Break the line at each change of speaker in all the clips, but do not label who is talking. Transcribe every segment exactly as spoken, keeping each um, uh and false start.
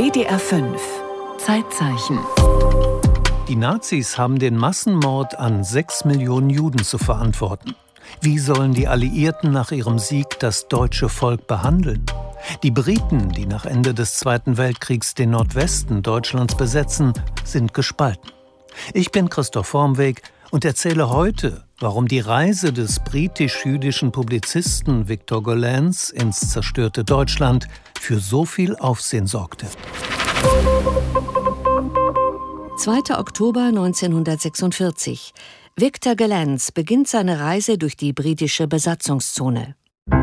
W D R fünf Zeitzeichen.
Die Nazis haben den Massenmord an sechs Millionen Juden zu verantworten. Wie sollen die Alliierten nach ihrem Sieg das deutsche Volk behandeln? Die Briten, die nach Ende des Zweiten Weltkriegs den Nordwesten Deutschlands besetzen, sind gespalten. Ich bin Christoph Wormweg und erzähle heute, warum die Reise des britisch-jüdischen Publizisten Victor Gollancz ins zerstörte Deutschland für so viel Aufsehen sorgte.
zweiter Oktober neunzehnhundertsechsundvierzig. Victor Gollancz beginnt seine Reise durch die britische Besatzungszone.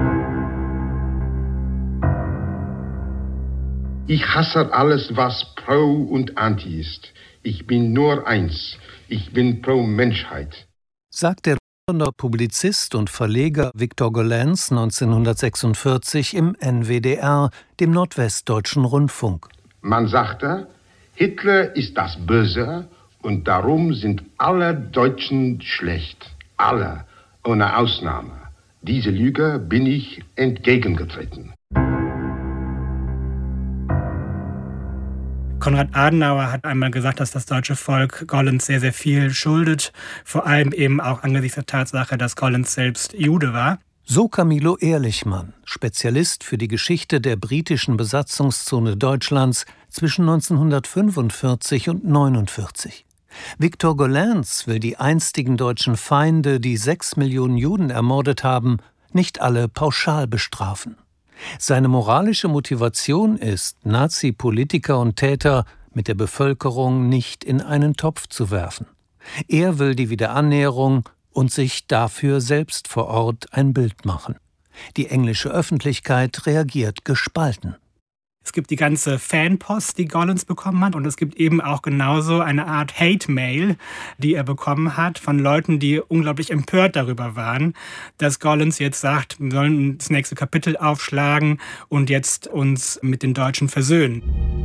Ich hasse alles, was pro und anti ist. Ich bin nur eins. Ich bin pro Menschheit,
sagt der Londoner Publizist und Verleger Victor Gollancz neunzehnhundertsechsundvierzig im N W D R, dem Nordwestdeutschen Rundfunk.
Man sagte, Hitler ist das Böse und darum sind alle Deutschen schlecht. Alle, ohne Ausnahme. Diese Lüge bin ich entgegengetreten.
Konrad Adenauer hat einmal gesagt, dass das deutsche Volk Gollancz sehr, sehr viel schuldet. Vor allem eben auch angesichts der Tatsache, dass Gollancz selbst Jude war.
So Camillo Ehrlichmann, Spezialist für die Geschichte der britischen Besatzungszone Deutschlands zwischen neunzehnhundertfünfundvierzig und neunundvierzig. Victor Gollancz will die einstigen deutschen Feinde, die sechs Millionen Juden ermordet haben, nicht alle pauschal bestrafen. Seine moralische Motivation ist, Nazi-Politiker und Täter mit der Bevölkerung nicht in einen Topf zu werfen. Er will die Wiederannäherung und sich dafür selbst vor Ort ein Bild machen. Die englische Öffentlichkeit reagiert gespalten.
Es gibt die ganze Fanpost, die Gollancz bekommen hat, und es gibt eben auch genauso eine Art Hate-Mail, die er bekommen hat von Leuten, die unglaublich empört darüber waren, dass Gollancz jetzt sagt, wir sollen das nächste Kapitel aufschlagen und jetzt uns mit den Deutschen versöhnen.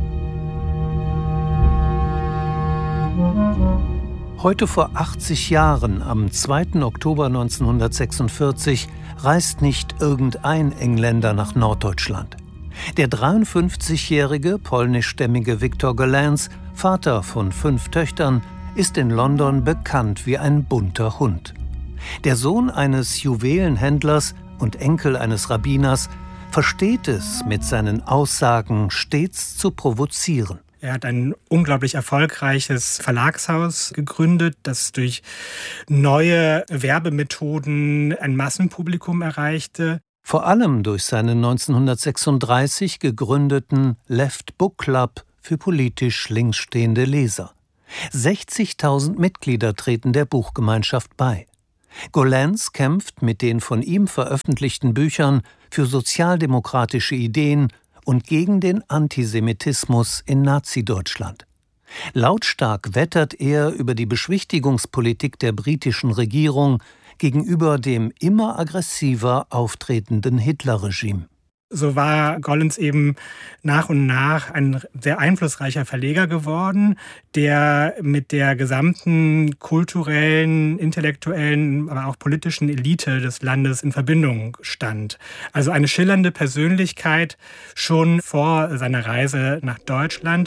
Heute vor achtzig Jahren, am zweiten Oktober neunzehnhundertsechsundvierzig, reist nicht irgendein Engländer nach Norddeutschland. Der dreiundfünfzigjährige polnischstämmige Victor Gollancz, Vater von fünf Töchtern, ist in London bekannt wie ein bunter Hund. Der Sohn eines Juwelenhändlers und Enkel eines Rabbiners versteht es, mit seinen Aussagen stets zu provozieren.
Er hat ein unglaublich erfolgreiches Verlagshaus gegründet, das durch neue Werbemethoden ein Massenpublikum erreichte.
Vor allem durch seinen neunzehnhundertsechsunddreißig gegründeten Left Book Club für politisch links stehende Leser. sechzigtausend Mitglieder treten der Buchgemeinschaft bei. Gollancz kämpft mit den von ihm veröffentlichten Büchern für sozialdemokratische Ideen und gegen den Antisemitismus in Nazi-Deutschland. Lautstark wettert er über die Beschwichtigungspolitik der britischen Regierung gegenüber dem immer aggressiver auftretenden Hitlerregime.
So war Gollancz eben nach und nach ein sehr einflussreicher Verleger geworden, der mit der gesamten kulturellen, intellektuellen, aber auch politischen Elite des Landes in Verbindung stand. Also eine schillernde Persönlichkeit schon vor seiner Reise nach Deutschland.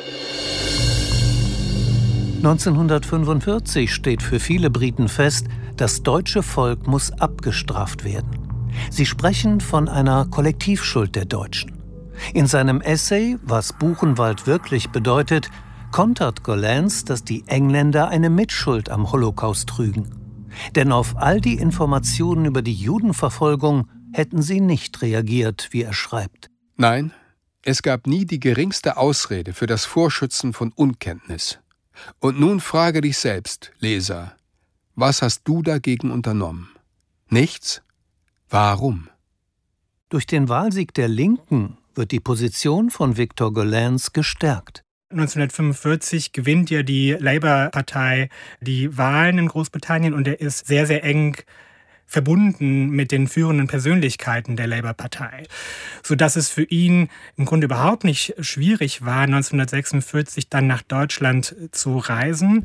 neunzehnhundertfünfundvierzig steht für viele Briten fest, das deutsche Volk muss abgestraft werden. Sie sprechen von einer Kollektivschuld der Deutschen. In seinem Essay »Was Buchenwald wirklich bedeutet« kontert Gollancz, dass die Engländer eine Mitschuld am Holocaust trügen. Denn auf all die Informationen über die Judenverfolgung hätten sie nicht reagiert, wie er schreibt.
Nein, es gab nie die geringste Ausrede für das Vorschützen von Unkenntnis. Und nun frage dich selbst, Leser, was hast du dagegen unternommen? Nichts? Warum?
Durch den Wahlsieg der Linken wird die Position von Victor Gollancz gestärkt.
neunzehnhundertfünfundvierzig gewinnt ja die Labour-Partei die Wahlen in Großbritannien und er ist sehr, sehr eng verbunden mit den führenden Persönlichkeiten der Labour-Partei, sodass es für ihn im Grunde überhaupt nicht schwierig war, neunzehnhundertsechsundvierzig dann nach Deutschland zu reisen.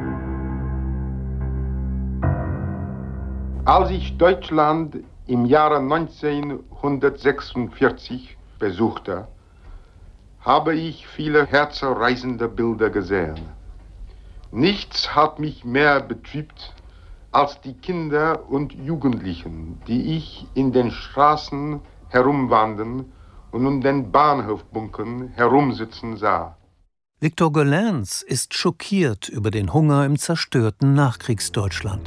Als ich Deutschland im Jahre neunzehnhundertsechsundvierzig besuchte, habe ich viele herzerreißende Bilder gesehen. Nichts hat mich mehr betrübt als die Kinder und Jugendlichen, die ich in den Straßen herumwandern und um den Bahnhofbunkern herumsitzen sah.
Victor Gollancz ist schockiert über den Hunger im zerstörten Nachkriegsdeutschland.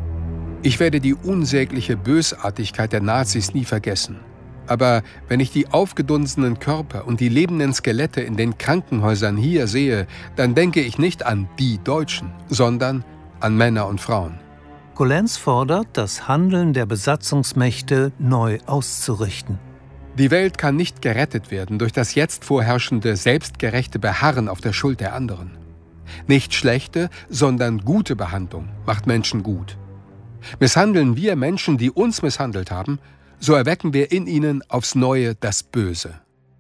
Ich werde die unsägliche Bösartigkeit der Nazis nie vergessen. Aber wenn ich die aufgedunsenen Körper und die lebenden Skelette in den Krankenhäusern hier sehe, dann denke ich nicht an die Deutschen, sondern an Männer und Frauen.
Gollancz fordert, das Handeln der Besatzungsmächte neu auszurichten.
Die Welt kann nicht gerettet werden durch das jetzt vorherrschende, selbstgerechte Beharren auf der Schuld der anderen. Nicht schlechte, sondern gute Behandlung macht Menschen gut. Misshandeln wir Menschen, die uns misshandelt haben, so erwecken wir in ihnen aufs Neue das Böse.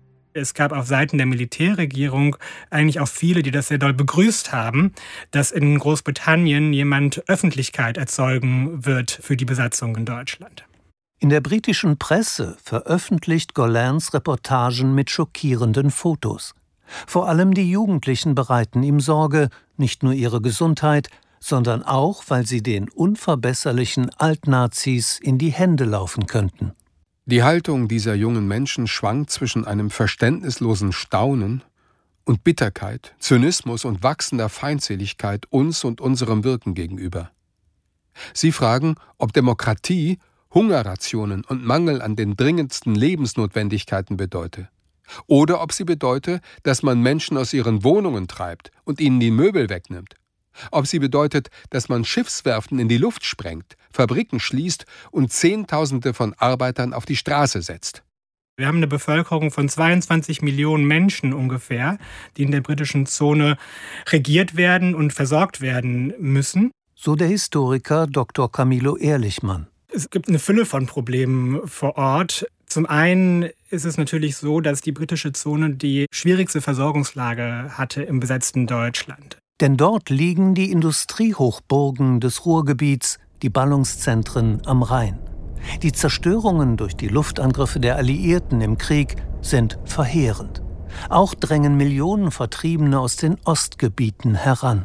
Es gab auf Seiten der Militärregierung eigentlich auch viele, die das sehr doll begrüßt haben, dass in Großbritannien jemand Öffentlichkeit erzeugen wird für die Besatzung in Deutschland.
In der britischen Presse veröffentlicht Gollancz Reportagen mit schockierenden Fotos. Vor allem die Jugendlichen bereiten ihm Sorge, nicht nur ihre Gesundheit, sondern auch, weil sie den unverbesserlichen Altnazis in die Hände laufen könnten.
Die Haltung dieser jungen Menschen schwankt zwischen einem verständnislosen Staunen und Bitterkeit, Zynismus und wachsender Feindseligkeit uns und unserem Wirken gegenüber. Sie fragen, ob Demokratie Hungerrationen und Mangel an den dringendsten Lebensnotwendigkeiten bedeute. Oder ob sie bedeute, dass man Menschen aus ihren Wohnungen treibt und ihnen die Möbel wegnimmt. Ob sie bedeutet, dass man Schiffswerften in die Luft sprengt, Fabriken schließt und Zehntausende von Arbeitern auf die Straße setzt.
Wir haben eine Bevölkerung von zweiundzwanzig Millionen Menschen ungefähr, die in der britischen Zone regiert werden und versorgt werden müssen.
So der Historiker Doktor Camillo Ehrlichmann.
Es gibt eine Fülle von Problemen vor Ort. Zum einen ist es natürlich so, dass die britische Zone die schwierigste Versorgungslage hatte im besetzten Deutschland.
Denn dort liegen die Industriehochburgen des Ruhrgebiets, die Ballungszentren am Rhein. Die Zerstörungen durch die Luftangriffe der Alliierten im Krieg sind verheerend. Auch drängen Millionen Vertriebene aus den Ostgebieten heran.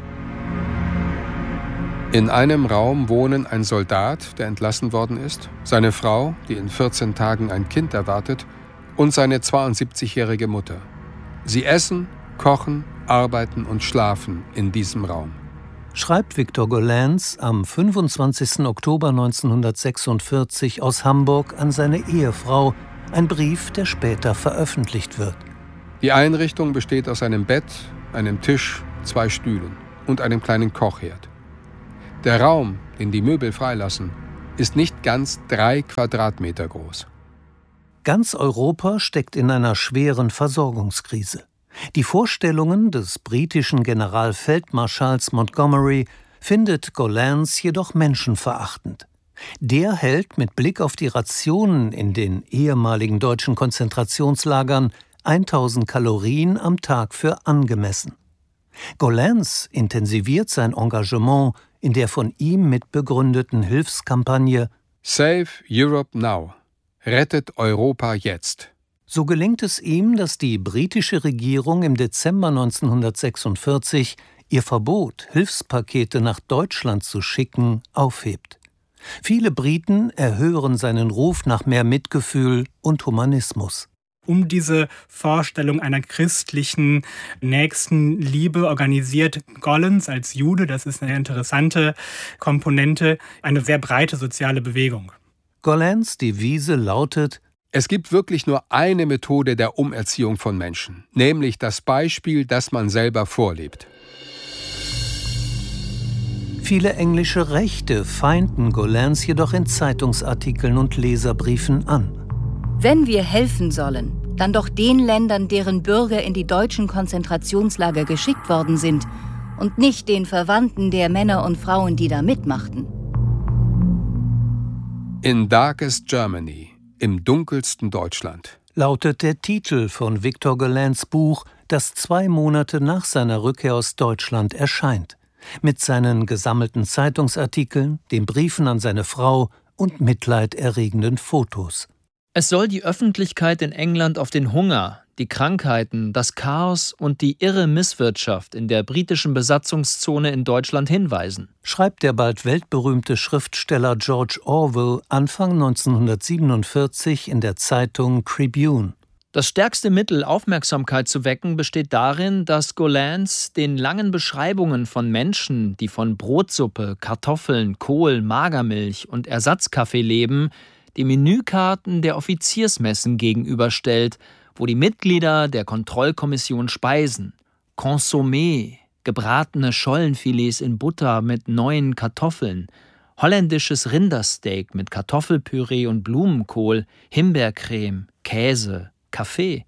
In einem Raum wohnen ein Soldat, der entlassen worden ist, seine Frau, die in vierzehn Tagen ein Kind erwartet, und seine zweiundsiebzigjährige Mutter. Sie essen, kochen, arbeiten und schlafen in diesem Raum.
Schreibt Victor Gollancz am fünfundzwanzigsten Oktober neunzehnhundertsechsundvierzig aus Hamburg an seine Ehefrau, ein Brief, der später veröffentlicht wird.
Die Einrichtung besteht aus einem Bett, einem Tisch, zwei Stühlen und einem kleinen Kochherd. Der Raum, den die Möbel freilassen, ist nicht ganz drei Quadratmeter groß.
Ganz Europa steckt in einer schweren Versorgungskrise. Die Vorstellungen des britischen Generalfeldmarschalls Montgomery findet Gollancz jedoch menschenverachtend. Der hält mit Blick auf die Rationen in den ehemaligen deutschen Konzentrationslagern tausend Kalorien am Tag für angemessen. Gollancz intensiviert sein Engagement in der von ihm mitbegründeten Hilfskampagne
Save Europe Now. Rettet Europa jetzt.
So gelingt es ihm, dass die britische Regierung im Dezember neunzehnhundertsechsundvierzig ihr Verbot, Hilfspakete nach Deutschland zu schicken, aufhebt. Viele Briten erhören seinen Ruf nach mehr Mitgefühl und Humanismus.
Um diese Vorstellung einer christlichen Nächstenliebe organisiert Gollancz als Jude, das ist eine interessante Komponente, eine sehr breite soziale Bewegung.
Gollancz' Devise lautet:
Es gibt wirklich nur eine Methode der Umerziehung von Menschen, nämlich das Beispiel, das man selber vorlebt.
Viele englische Rechte feinden Gollancz jedoch in Zeitungsartikeln und Leserbriefen an.
Wenn wir helfen sollen, dann doch den Ländern, deren Bürger in die deutschen Konzentrationslager geschickt worden sind und nicht den Verwandten der Männer und Frauen, die da mitmachten.
In Darkest Germany, im dunkelsten Deutschland,
lautet der Titel von Victor Gollancz' Buch, das zwei Monate nach seiner Rückkehr aus Deutschland erscheint, mit seinen gesammelten Zeitungsartikeln, den Briefen an seine Frau und mitleiderregenden Fotos.
Es soll die Öffentlichkeit in England auf den Hunger, die Krankheiten, das Chaos und die irre Misswirtschaft in der britischen Besatzungszone in Deutschland hinweisen,
schreibt der bald weltberühmte Schriftsteller George Orwell Anfang neunzehnhundertsiebenundvierzig in der Zeitung Tribune.
Das stärkste Mittel, Aufmerksamkeit zu wecken, besteht darin, dass Gollancz den langen Beschreibungen von Menschen, die von Brotsuppe, Kartoffeln, Kohl, Magermilch und Ersatzkaffee leben, die Menükarten der Offiziersmessen gegenüberstellt, wo die Mitglieder der Kontrollkommission speisen. Consommé, gebratene Schollenfilets in Butter mit neuen Kartoffeln, holländisches Rindersteak mit Kartoffelpüree und Blumenkohl, Himbeercreme, Käse, Kaffee.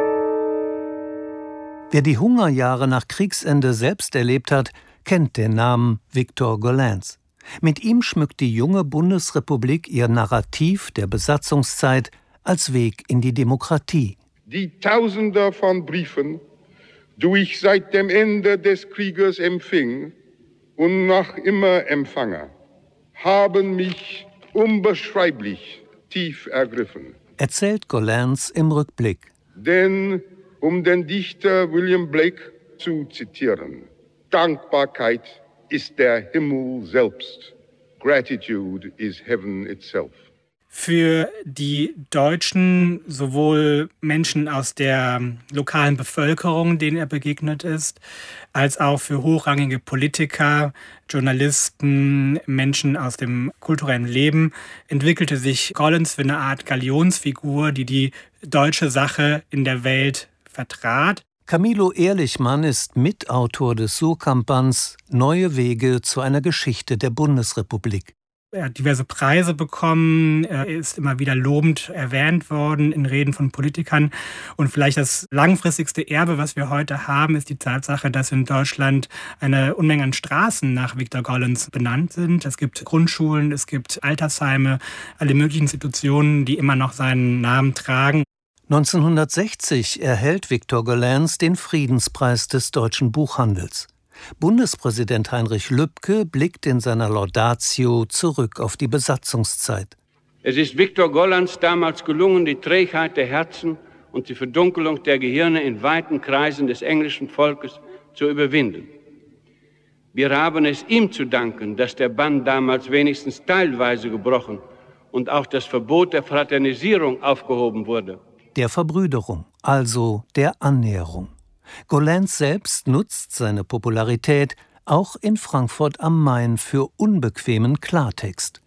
Wer die Hungerjahre nach Kriegsende selbst erlebt hat, kennt den Namen Victor Gollancz. Mit ihm schmückt die junge Bundesrepublik ihr Narrativ der Besatzungszeit als Weg in die Demokratie.
Die Tausende von Briefen, die ich seit dem Ende des Krieges empfing und noch immer empfange, haben mich unbeschreiblich tief ergriffen.
Erzählt Gollancz im Rückblick.
Denn, um den Dichter William Blake zu zitieren, Dankbarkeit ist der Himmel selbst. Gratitude is heaven itself.
Für die Deutschen, sowohl Menschen aus der lokalen Bevölkerung, denen er begegnet ist, als auch für hochrangige Politiker, Journalisten, Menschen aus dem kulturellen Leben, entwickelte sich Gollancz für eine Art Galionsfigur, die die deutsche Sache in der Welt vertrat.
Camilo Ehrlichmann ist Mitautor des Surkamp-Bands Neue Wege zu einer Geschichte der Bundesrepublik.
Er hat diverse Preise bekommen, er ist immer wieder lobend erwähnt worden in Reden von Politikern. Und vielleicht das langfristigste Erbe, was wir heute haben, ist die Tatsache, dass in Deutschland eine Unmenge an Straßen nach Victor Gollancz benannt sind. Es gibt Grundschulen, es gibt Altersheime, alle möglichen Institutionen, die immer noch seinen Namen tragen.
neunzehnhundertsechzig erhält Victor Gollancz den Friedenspreis des deutschen Buchhandels. Bundespräsident Heinrich Lübke blickt in seiner Laudatio zurück auf die Besatzungszeit.
Es ist Victor Gollancz damals gelungen, die Trägheit der Herzen und die Verdunkelung der Gehirne in weiten Kreisen des englischen Volkes zu überwinden. Wir haben es ihm zu danken, dass der Bann damals wenigstens teilweise gebrochen und auch das Verbot der Fraternisierung aufgehoben wurde.
Der Verbrüderung, also der Annäherung. Gollancz selbst nutzt seine Popularität auch in Frankfurt am Main für unbequemen Klartext.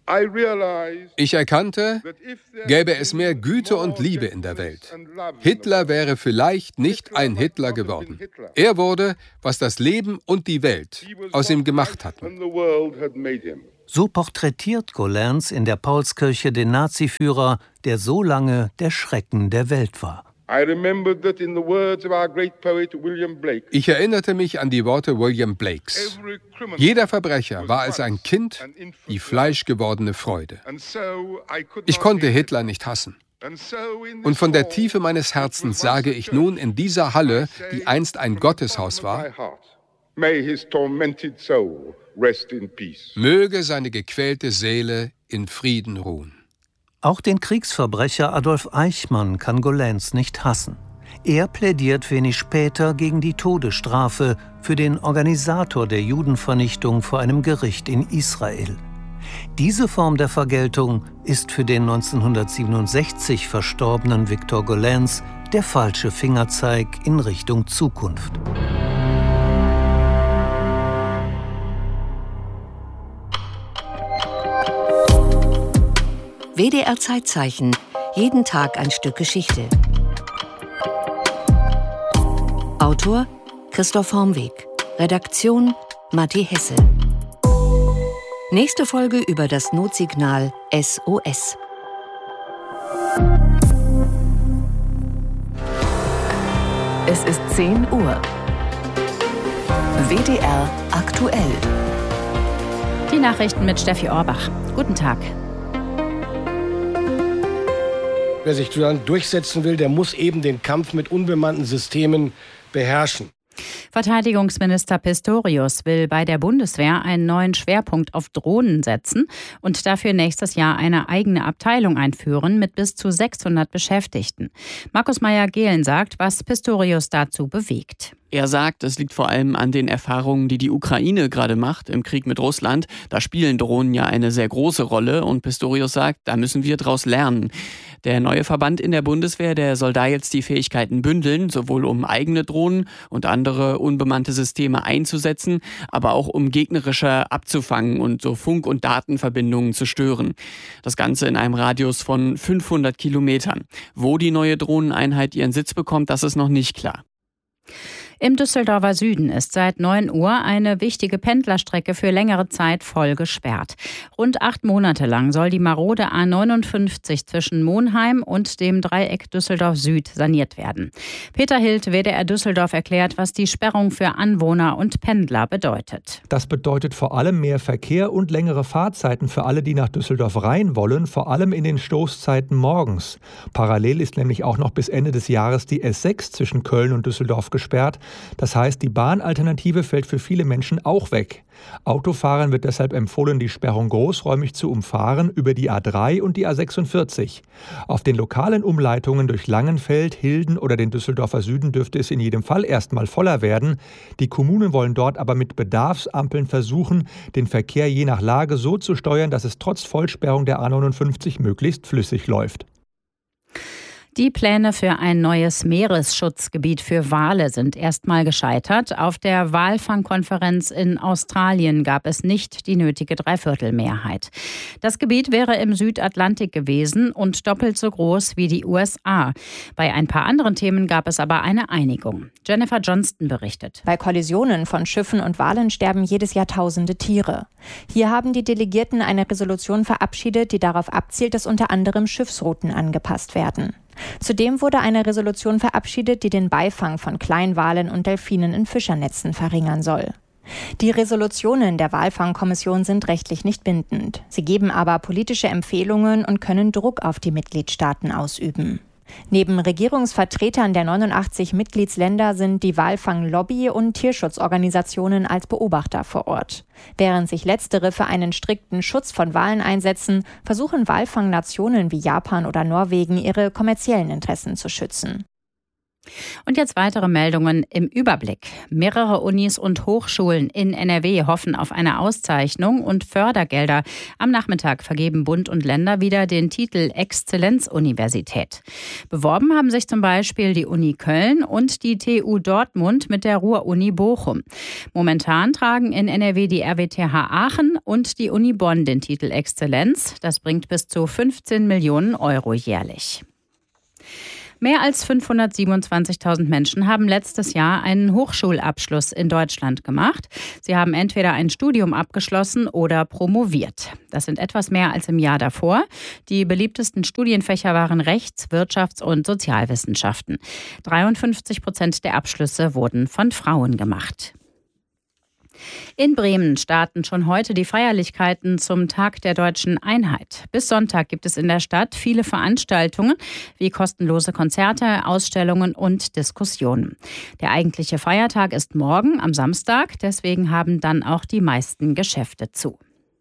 Ich erkannte, gäbe es mehr Güte und Liebe in der Welt. Hitler wäre vielleicht nicht ein Hitler geworden. Er wurde, was das Leben und die Welt aus ihm gemacht hatten.
So porträtiert Gollancz in der Paulskirche den Naziführer, der so lange der Schrecken der Welt war.
Ich erinnerte mich an die Worte William Blakes. Jeder Verbrecher war als ein Kind die fleischgewordene Freude. Ich konnte Hitler nicht hassen. Und von der Tiefe meines Herzens sage ich nun in dieser Halle, die einst ein Gotteshaus war, möge seine gequälte Seele in Frieden ruhen.
Auch den Kriegsverbrecher Adolf Eichmann kann Gollancz nicht hassen. Er plädiert wenig später gegen die Todesstrafe für den Organisator der Judenvernichtung vor einem Gericht in Israel. Diese Form der Vergeltung ist für den neunzehnhundertsiebenundsechzig verstorbenen Victor Gollancz der falsche Fingerzeig in Richtung Zukunft.
W D R Zeitzeichen. Jeden Tag ein Stück Geschichte. Autor Christoph Hormweg. Redaktion Matti Hesse. Nächste Folge über das Notsignal S O S.
Es ist zehn Uhr. W D R aktuell.
Die Nachrichten mit Steffi Orbach. Guten Tag.
Wer sich durchsetzen will, der muss eben den Kampf mit unbemannten Systemen beherrschen.
Verteidigungsminister Pistorius will bei der Bundeswehr einen neuen Schwerpunkt auf Drohnen setzen und dafür nächstes Jahr eine eigene Abteilung einführen mit bis zu sechshundert Beschäftigten. Markus Meyer-Gehlen sagt, was Pistorius dazu bewegt.
Er sagt, es liegt vor allem an den Erfahrungen, die die Ukraine gerade macht im Krieg mit Russland. Da spielen Drohnen ja eine sehr große Rolle und Pistorius sagt, da müssen wir draus lernen. Der neue Verband in der Bundeswehr, der soll da jetzt die Fähigkeiten bündeln, sowohl um eigene Drohnen und andere unbemannte Systeme einzusetzen, aber auch um gegnerische abzufangen und so Funk- und Datenverbindungen zu stören. Das Ganze in einem Radius von fünfhundert Kilometern. Wo die neue Drohneneinheit ihren Sitz bekommt, das ist noch nicht klar.
Im Düsseldorfer Süden ist seit neun Uhr eine wichtige Pendlerstrecke für längere Zeit voll gesperrt. Rund acht Monate lang soll die marode A neunundfünfzig zwischen Monheim und dem Dreieck Düsseldorf Süd saniert werden. Peter Hild, W D R Düsseldorf, erklärt, was die Sperrung für Anwohner und Pendler bedeutet.
Das bedeutet vor allem mehr Verkehr und längere Fahrzeiten für alle, die nach Düsseldorf rein wollen, vor allem in den Stoßzeiten morgens. Parallel ist nämlich auch noch bis Ende des Jahres die S sechs zwischen Köln und Düsseldorf gesperrt. Das heißt, die Bahnalternative fällt für viele Menschen auch weg. Autofahrern wird deshalb empfohlen, die Sperrung großräumig zu umfahren über die A drei und die A sechsundvierzig. Auf den lokalen Umleitungen durch Langenfeld, Hilden oder den Düsseldorfer Süden dürfte es in jedem Fall erstmal voller werden. Die Kommunen wollen dort aber mit Bedarfsampeln versuchen, den Verkehr je nach Lage so zu steuern, dass es trotz Vollsperrung der A neunundfünfzig möglichst flüssig läuft.
Die Pläne für ein neues Meeresschutzgebiet für Wale sind erstmal gescheitert. Auf der Walfangkonferenz in Australien gab es nicht die nötige Dreiviertelmehrheit. Das Gebiet wäre im Südatlantik gewesen und doppelt so groß wie die U S A. Bei ein paar anderen Themen gab es aber eine Einigung. Jennifer Johnston berichtet.
Bei Kollisionen von Schiffen und Walen sterben jedes Jahr tausende Tiere. Hier haben die Delegierten eine Resolution verabschiedet, die darauf abzielt, dass unter anderem Schiffsrouten angepasst werden. Zudem wurde eine Resolution verabschiedet, die den Beifang von Kleinwalen und Delfinen in Fischernetzen verringern soll. Die Resolutionen der Walfangkommission sind rechtlich nicht bindend. Sie geben aber politische Empfehlungen und können Druck auf die Mitgliedstaaten ausüben. Neben Regierungsvertretern der neunundachtzig Mitgliedsländer sind die Walfanglobby und Tierschutzorganisationen als Beobachter vor Ort. Während sich letztere für einen strikten Schutz von Walen einsetzen, versuchen Walfangnationen wie Japan oder Norwegen, ihre kommerziellen Interessen zu schützen.
Und jetzt weitere Meldungen im Überblick. Mehrere Unis und Hochschulen in N R W hoffen auf eine Auszeichnung und Fördergelder. Am Nachmittag vergeben Bund und Länder wieder den Titel Exzellenzuniversität. Beworben haben sich zum Beispiel die Uni Köln und die T U Dortmund mit der Ruhr-Uni Bochum. Momentan tragen in N R W die R W T H Aachen und die Uni Bonn den Titel Exzellenz. Das bringt bis zu fünfzehn Millionen Euro jährlich. Mehr als fünfhundertsiebenundzwanzigtausend Menschen haben letztes Jahr einen Hochschulabschluss in Deutschland gemacht. Sie haben entweder ein Studium abgeschlossen oder promoviert. Das sind etwas mehr als im Jahr davor. Die beliebtesten Studienfächer waren Rechts-, Wirtschafts- und Sozialwissenschaften. dreiundfünfzig Prozent der Abschlüsse wurden von Frauen gemacht. In Bremen starten schon heute die Feierlichkeiten zum Tag der deutschen Einheit. Bis Sonntag gibt es in der Stadt viele Veranstaltungen wie kostenlose Konzerte, Ausstellungen und Diskussionen. Der eigentliche Feiertag ist morgen am Samstag, deswegen haben dann auch die meisten Geschäfte zu.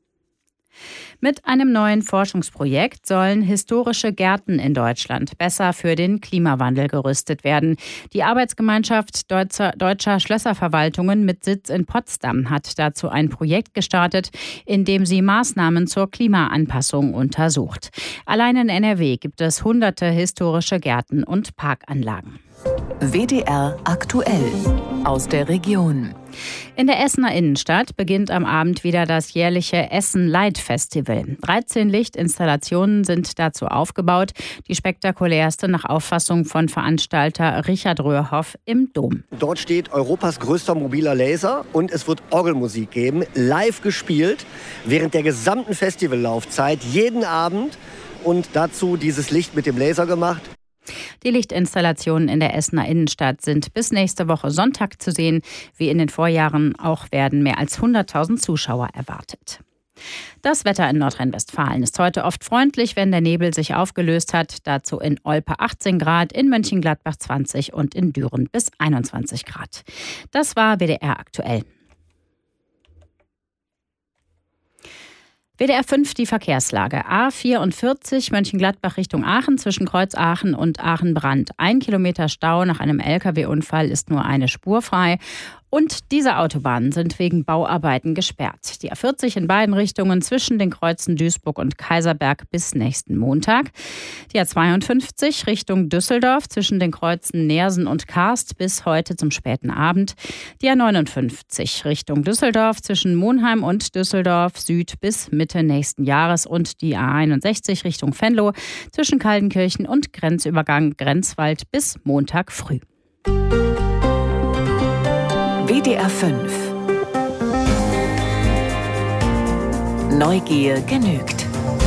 Mit einem neuen Forschungsprojekt sollen historische Gärten in Deutschland besser für den Klimawandel gerüstet werden. Die Arbeitsgemeinschaft Deutscher, Deutscher Schlösserverwaltungen mit Sitz in Potsdam hat dazu ein Projekt gestartet, in dem sie Maßnahmen zur Klimaanpassung untersucht. Allein in N R W gibt es hunderte historische Gärten und Parkanlagen.
W D R aktuell aus der Region.
In der Essener Innenstadt beginnt am Abend wieder das jährliche Essen Light Festival. dreizehn Lichtinstallationen sind dazu aufgebaut. Die spektakulärste nach Auffassung von Veranstalter Richard Röhrhoff im Dom.
Dort steht Europas größter mobiler Laser und es wird Orgelmusik geben, live gespielt, während der gesamten Festivallaufzeit, jeden Abend. Und dazu dieses Licht mit dem Laser gemacht.
Die Lichtinstallationen in der Essener Innenstadt sind bis nächste Woche Sonntag zu sehen. Wie in den Vorjahren auch werden mehr als hunderttausend Zuschauer erwartet. Das Wetter in Nordrhein-Westfalen ist heute oft freundlich, wenn der Nebel sich aufgelöst hat. Dazu in Olpe achtzehn Grad, in Mönchengladbach zwanzig und in Düren bis einundzwanzig Grad. Das war W D R aktuell. W D R fünf die Verkehrslage. A vierundvierzig Mönchengladbach Richtung Aachen zwischen Kreuz Aachen und Aachen-Brand. Ein Kilometer Stau nach einem L K W-Unfall, ist nur eine Spur frei. Und diese Autobahnen sind wegen Bauarbeiten gesperrt. Die A vierzig in beiden Richtungen zwischen den Kreuzen Duisburg und Kaiserberg bis nächsten Montag. Die A zweiundfünfzig Richtung Düsseldorf zwischen den Kreuzen Neersen und Karst bis heute zum späten Abend. Die A neunundfünfzig Richtung Düsseldorf zwischen Monheim und Düsseldorf Süd bis Mitte nächsten Jahres. Und die A einundsechzig Richtung Venlo zwischen Kaldenkirchen und Grenzübergang Grenzwald bis Montag früh.
W D R fünf. Neugier genügt.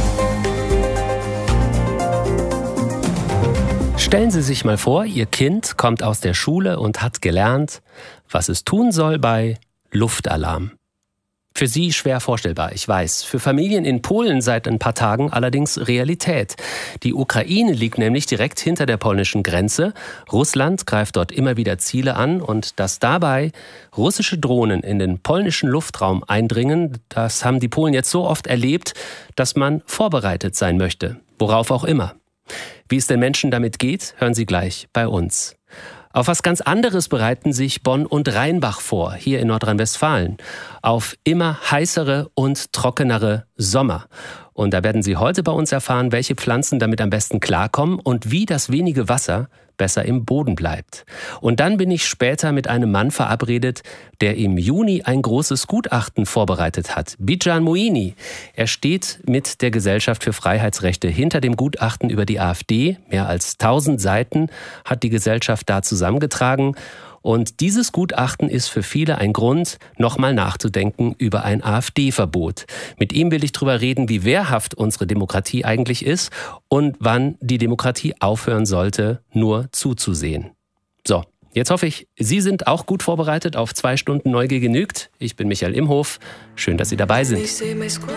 Stellen Sie sich mal vor, Ihr Kind kommt aus der Schule und hat gelernt, was es tun soll bei Luftalarm. Für Sie schwer vorstellbar, ich weiß. Für Familien in Polen seit ein paar Tagen allerdings Realität. Die Ukraine liegt nämlich direkt hinter der polnischen Grenze. Russland greift dort immer wieder Ziele an und dass dabei russische Drohnen in den polnischen Luftraum eindringen, das haben die Polen jetzt so oft erlebt, dass man vorbereitet sein möchte. Worauf auch immer. Wie es den Menschen damit geht, hören Sie gleich bei uns. Auf was ganz anderes bereiten sich Bonn und Rheinbach vor, hier in Nordrhein-Westfalen. Auf immer heißere und trockenere Sommer. Und da werden Sie heute bei uns erfahren, welche Pflanzen damit am besten klarkommen und wie das wenige Wasser besser im Boden bleibt. Und dann bin ich später mit einem Mann verabredet, der im Juni ein großes Gutachten vorbereitet hat. Bijan Moini. Er steht mit der Gesellschaft für Freiheitsrechte hinter dem Gutachten über die AfD. Mehr als tausend Seiten hat die Gesellschaft da zusammengetragen. Und dieses Gutachten ist für viele ein Grund, nochmal nachzudenken über ein AfD-Verbot. Mit ihm will ich darüber reden, wie wehrhaft unsere Demokratie eigentlich ist und wann die Demokratie aufhören sollte, nur zuzusehen. So, jetzt hoffe ich, Sie sind auch gut vorbereitet auf zwei Stunden Neugier genügt. Ich bin Michael Imhof. Schön, dass Sie dabei sind.